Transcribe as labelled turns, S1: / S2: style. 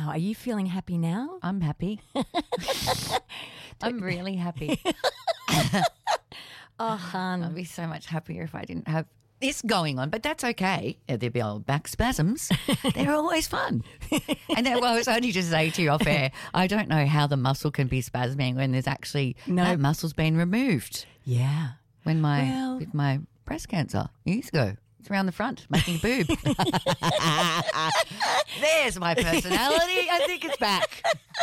S1: Are you feeling happy now?
S2: I'm happy. I'm really happy.
S1: Oh, hun.
S2: I'd be so much happier if I didn't have this going on, but that's okay. There'd be old back spasms. They're always fun. And then, well, I was only just saying to you off air, I don't know how the muscle can be spasming when there's actually that muscle's been removed.
S1: Yeah.
S2: When with my breast cancer years ago. It's around the front, making a boob. There's my personality. I think it's back.